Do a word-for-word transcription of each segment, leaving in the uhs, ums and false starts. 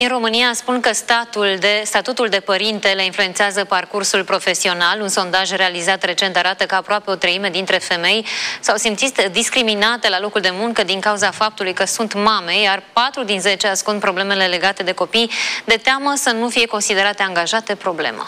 În România spun că statul de, statutul de părinte le influențează parcursul profesional. Un sondaj realizat recent arată că aproape o treime dintre femei s-au simțit discriminate la locul de muncă din cauza faptului că sunt mame, iar patru din zece ascund problemele legate de copii de teamă să nu fie considerate angajate problemă.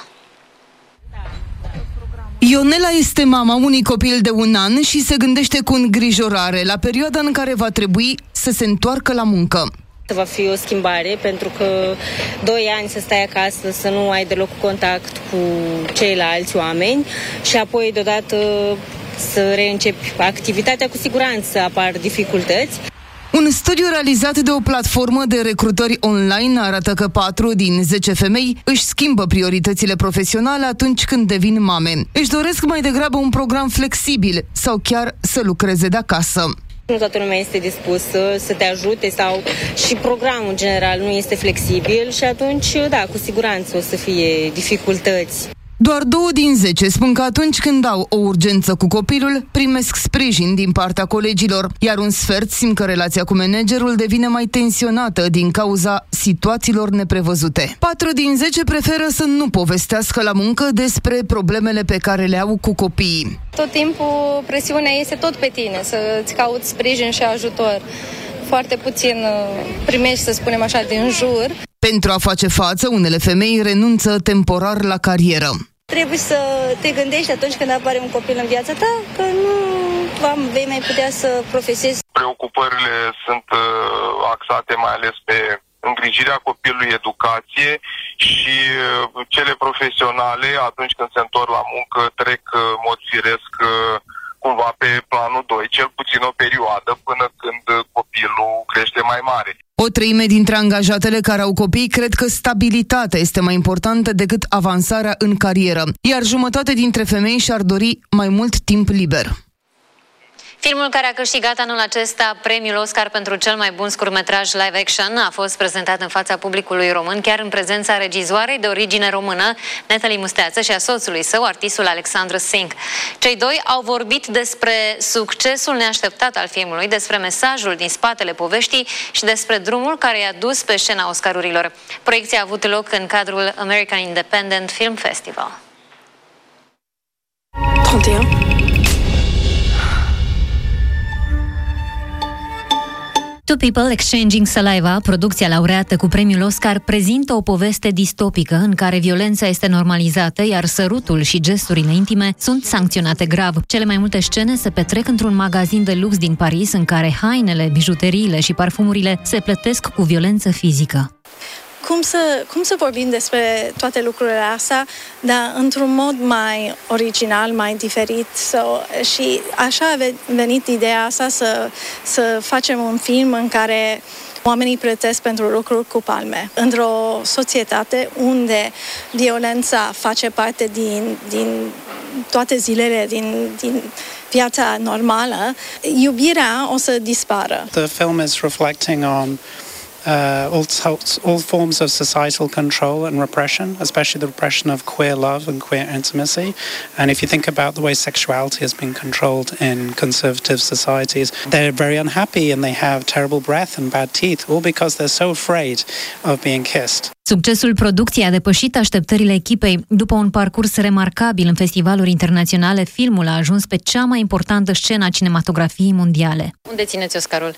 Ionela este mama unui copil de un an și se gândește cu îngrijorare la perioada în care va trebui să se întoarcă la muncă. Va fi o schimbare, pentru că doi ani să stai acasă, să nu ai deloc contact cu ceilalți oameni și apoi deodată să reîncepi activitatea, cu siguranță apar dificultăți. Un studiu realizat de o platformă de recrutări online arată că patru din zece femei își schimbă prioritățile profesionale atunci când devin mame. Își doresc mai degrabă un program flexibil sau chiar să lucreze de acasă. Nu toată lumea este dispusă să te ajute sau și programul în general nu este flexibil și atunci, da, cu siguranță o să fie dificultăți. Doar două din zece spun că atunci când au o urgență cu copilul, primesc sprijin din partea colegilor, iar un sfert simt că relația cu managerul devine mai tensionată din cauza situațiilor neprevăzute. Patru din zece preferă să nu povestească la muncă despre problemele pe care le au cu copiii. Tot timpul presiunea este tot pe tine, să-ți cauți sprijin și ajutor. Foarte puțin primești, să spunem așa, din jur. Pentru a face față, unele femei renunță temporar la carieră. Trebuie să te gândești atunci când apare un copil în viața ta că nu vei mai putea să profesezi. Preocupările sunt axate mai ales pe îngrijirea copilului, educație și cele profesionale, atunci când se întorc la muncă, trec în mod firesc cumva pe planul doi, cel puțin o perioadă până când copilul crește mai mare. O treime dintre angajatele care au copii cred că stabilitatea este mai importantă decât avansarea în carieră, iar jumătate dintre femei și-ar dori mai mult timp liber. Filmul care a câștigat anul acesta premiul Oscar pentru cel mai bun scurtmetraj live action a fost prezentat în fața publicului român, chiar în prezența regizoarei de origine română, Natalie Musteață, și a soțului său, artistul Alexandru Singh. Cei doi au vorbit despre succesul neașteptat al filmului, despre mesajul din spatele poveștii și despre drumul care i-a dus pe scena Oscarurilor. Proiecția a avut loc în cadrul American Independent Film Festival. treizeci și unu. Two People Exchanging Saliva, producția laureată cu premiul Oscar, prezintă o poveste distopică în care violența este normalizată, iar sărutul și gesturile intime sunt sancționate grav. Cele mai multe scene se petrec într-un magazin de lux din Paris, în care hainele, bijuteriile și parfumurile se plătesc cu violență fizică. Cum să, cum să vorbim despre toate lucrurile astea, dar într-un mod mai original, mai diferit. So, și așa a venit ideea asta să, să facem un film în care oamenii plătesc pentru lucruri cu palme. Într-o societate unde violența face parte din, din toate zilele, din, din viața normală, iubirea o să dispară. The film is reflecting on Uh, all, all forms of societal control and repression, especially the repression of queer love and queer intimacy. And if you think about the way sexuality has been controlled in conservative societies, they're very unhappy and they have terrible breath and bad teeth, all because they're so afraid of being kissed. Succesul producției a depășit așteptările echipei. După un parcurs remarcabil în festivaluri internaționale, filmul a ajuns pe cea mai importantă scenă a cinematografiei mondiale. Unde țineți Oscarul?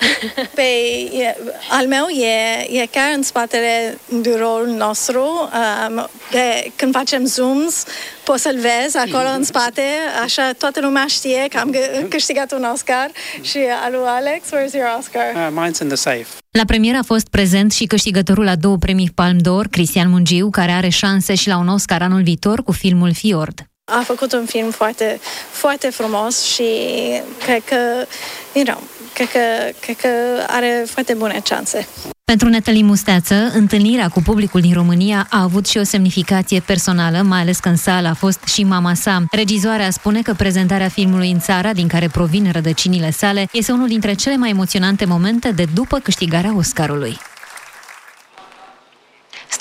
Pe, e, al meu e, e chiar în spatele biroul nostru. Um, de, când facem zooms, poți să-l vezi acolo în spate. Așa toată lumea știe că am câștigat un Oscar. Și al lui Alex, where's your Oscar? Uh, mine's in the safe. La premieră a fost prezent și câștigătorul la două premii Palme d'Or, Cristian Mungiu, care are șanse și la un Oscar anul viitor cu filmul Fjord. A făcut un film foarte, foarte frumos și cred că, you know, cred că, cred că are foarte bune șanse. Pentru Natalie Musteață, întâlnirea cu publicul din România a avut și o semnificație personală, mai ales că în sală a fost și mama sa. Regizoarea spune că prezentarea filmului în țara din care provin rădăcinile sale este unul dintre cele mai emoționante momente de după câștigarea Oscarului.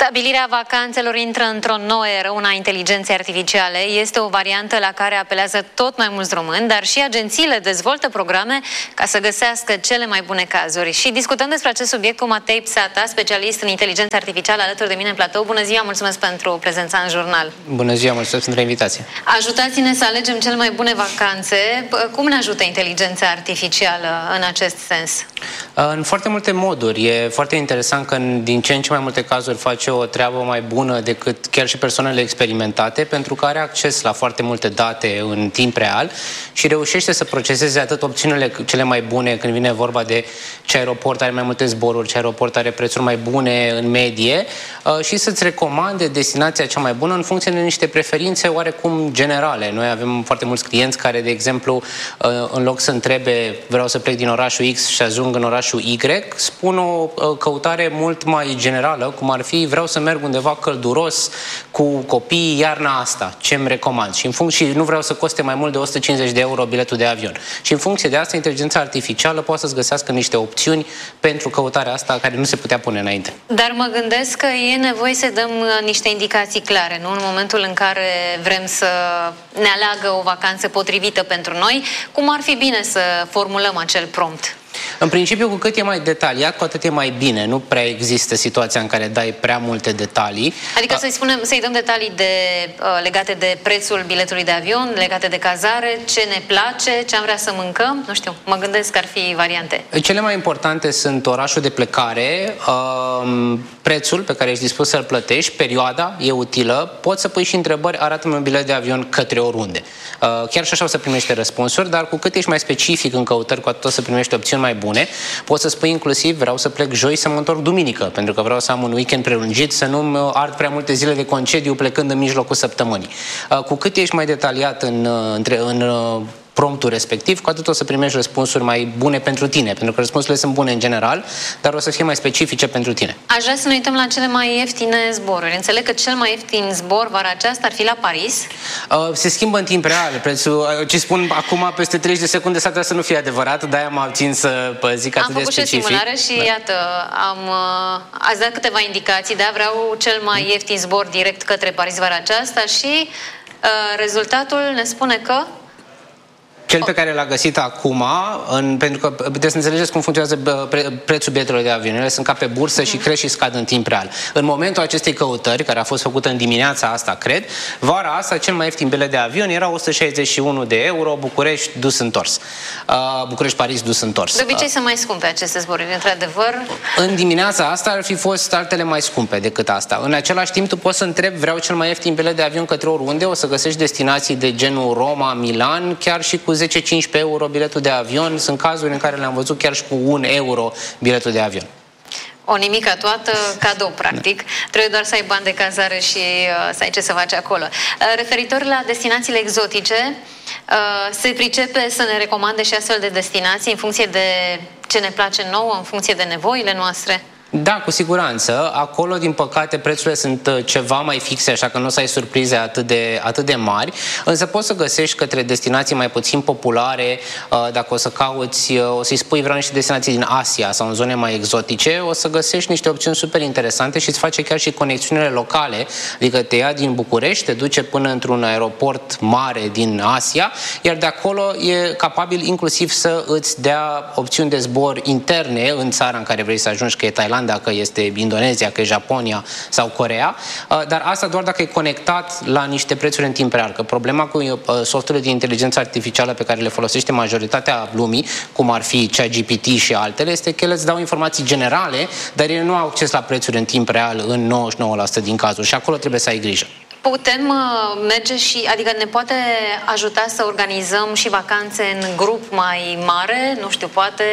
Stabilirea vacanțelor intră într-o nouă eră, una a inteligenței artificiale. Este o variantă la care apelează tot mai mulți români, dar și agențiile dezvoltă programe ca să găsească cele mai bune cazuri. Și discutăm despre acest subiect cu Matei Psata, specialist în inteligență artificială, alături de mine în platou. Bună ziua, mulțumesc pentru prezența în jurnal. Bună ziua, mulțumesc pentru invitație. Ajutați-ne să alegem cele mai bune vacanțe. Cum ne ajută inteligența artificială în acest sens? În foarte multe moduri. E foarte interesant că din ce în ce mai multe cazuri face o treabă mai bună decât chiar și persoanele experimentate, pentru că are acces la foarte multe date în timp real și reușește să proceseze atât opțiunile cele mai bune când vine vorba de ce aeroport are mai multe zboruri, ce aeroport are prețuri mai bune în medie și să-ți recomande destinația cea mai bună în funcție de niște preferințe oarecum generale. Noi avem foarte mulți clienți care, de exemplu, în loc să întrebe vreau să plec din orașul X și ajung în orașul Y, spun o căutare mult mai generală, cum ar fi vreau să merg undeva călduros cu copiii iarna asta, ce îmi recomand? Și, în funcție, și nu vreau să coste mai mult de o sută cincizeci de euro biletul de avion. Și în funcție de asta, inteligența artificială poate să-ți găsească niște opțiuni pentru căutarea asta care nu se putea pune înainte. Dar mă gândesc că e nevoie să dăm niște indicații clare, nu? În momentul în care vrem să ne aleagă o vacanță potrivită pentru noi, cum ar fi bine să formulăm acel prompt? În principiu, cu cât e mai detaliat, cu atât e mai bine. Nu prea există situația în care dai prea multe detalii. Adică să-i spunem, să-i dăm detalii de, uh, legate de prețul biletului de avion, legate de cazare, ce ne place, ce am vrea să mâncăm, nu știu, mă gândesc că ar fi variante. Cele mai importante sunt orașul de plecare, uh, prețul pe care ești dispus să-l plătești, perioada e utilă, poți să pui și întrebări, arată-mi un bilet de avion către oriunde. Uh, chiar și așa o să primești răspunsuri, dar cu cât ești mai specific în căutări, cu atât o să primești opțiuni mai bune. Poți să spui inclusiv vreau să plec joi să mă întorc duminică, pentru că vreau să am un weekend prelungit, să nu-mi ard prea multe zile de concediu plecând în mijlocul săptămânii. Cu cât ești mai detaliat în, în promptul respectiv, cu atât o să primești răspunsuri mai bune pentru tine, pentru că răspunsurile sunt bune în general, dar o să fie mai specifice pentru tine. Aș vrea să ne uităm la cele mai ieftine zboruri. Înțeleg că cel mai ieftin zbor vara aceasta ar fi la Paris. Uh, se schimbă în timp real. Prețul, ce spun acum, peste treizeci de secunde s-ar putea să nu fie adevărat, de-aia mă abțin să zic atât de specific. Am făcut și o simulare și da. Iată, am, ați dat câteva indicații, da, vreau cel mai ieftin zbor direct către Paris vara aceasta și uh, rezultatul ne spune că cel pe care l-a găsit acum, în, pentru că puteți să înțelegeți cum funcționează pre, prețul biletelor de avion. Ele sunt ca pe bursă și cresc și scad în timp real. În momentul acestei căutări, care a fost făcută în dimineața asta, cred, vara asta cel mai ieftin bilet de avion era o sută șaizeci și unu de euro, București dus întors. Uh, București-Paris dus întors. De obicei uh, sunt mai scumpe aceste zboruri, într-adevăr. În dimineața asta ar fi fost altele mai scumpe decât asta. În același timp, tu poți să întrebi, vreau cel mai ieftin bilet de avion către oriunde, o să găsești destinații de genul Roma, Milan, chiar și cu zece cincisprezece euro biletul de avion. Sunt cazuri în care le-am văzut chiar și cu un euro biletul de avion. O nimica toată, cadou, practic. Da. Trebuie doar să ai bani de cazare și uh, să ai ce să faci acolo. Uh, referitor la destinațiile exotice, uh, se pricepe să ne recomande și astfel de destinații în funcție de ce ne place nouă, în funcție de nevoile noastre? Da, cu siguranță. Acolo, din păcate, prețurile sunt ceva mai fixe, așa că nu o să ai surprize atât de, atât de mari, însă poți să găsești către destinații mai puțin populare, dacă o să cauți, o să-i spui vreau niște destinații din Asia sau în zone mai exotice, o să găsești niște opțiuni super interesante și îți face chiar și conexiunile locale, adică te ia din București, te duce până într-un aeroport mare din Asia, iar de acolo e capabil inclusiv să îți dea opțiuni de zbor interne în țara în care vrei să ajungi, că e Thailanda, dacă este Indonezia, că e Japonia sau Coreea, dar asta doar dacă e conectat la niște prețuri în timp real. Că problema cu softurile de inteligență artificială pe care le folosește majoritatea lumii, cum ar fi ChatGPT și altele, este că ele îți dau informații generale, dar ele nu au acces la prețuri în timp real în nouăzeci și nouă la sută din cazuri și acolo trebuie să ai grijă. Putem uh, merge și, adică ne poate ajuta să organizăm și vacanțe în grup mai mare, nu știu, poate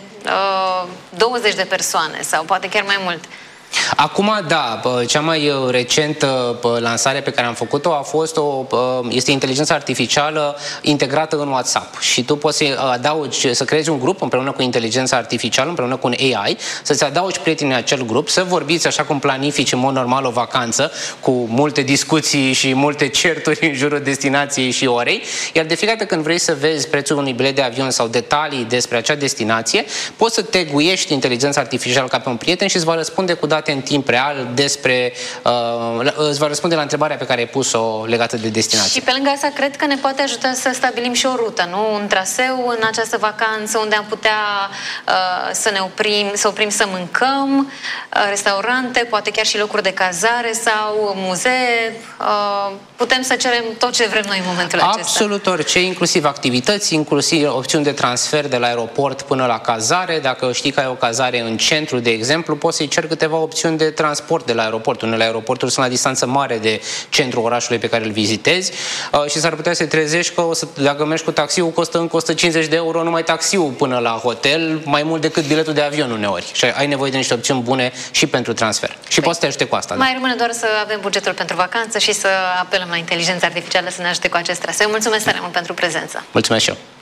uh, douăzeci de persoane sau poate chiar mai mult. Acum, da, cea mai recentă lansare pe care am făcut-o a fost o, este inteligența artificială integrată în WhatsApp și tu poți să adaugi, să creezi un grup împreună cu inteligența artificială, împreună cu un A I, să-ți adaugi prietenii în acel grup, să vorbiți așa cum planifici în mod normal o vacanță, cu multe discuții și multe certuri în jurul destinației și orei, iar de fiecare dată când vrei să vezi prețul unui bilet de avion sau detalii despre acea destinație, poți să teguiești inteligența artificială ca pe un prieten și îți va răspunde cu date în în timp real despre... Uh, îți va răspunde la întrebarea pe care ai pus-o legată de destinație. Și pe lângă asta, cred că ne poate ajuta să stabilim și o rută, nu? Un traseu în această vacanță unde am putea uh, să ne oprim, să oprim să mâncăm, uh, restaurante, poate chiar și locuri de cazare sau muzee. Uh, putem să cerem tot ce vrem noi în momentul acesta. Absolut orice, inclusiv activități, inclusiv opțiuni de transfer de la aeroport până la cazare. Dacă știi că ai o cazare în centru, de exemplu, poți să-i cer câteva opțiuni de transport de la aeroport. Unele aeroporturi sunt la distanță mare de centrul orașului pe care îl vizitezi uh, și s-ar putea să te trezești că o să, dacă mergi cu taxiul, costă încă o sută cincizeci de euro numai taxiul până la hotel, mai mult decât biletul de avion uneori. Și ai nevoie de niște opțiuni bune și pentru transfer. Și păi, poți să te ajute cu asta. Mai da? rămâne doar să avem bugetul pentru vacanță și să apelăm la inteligența artificială să ne ajute cu acest traseu. Mulțumesc tare mult pentru prezență. Mulțumesc și eu.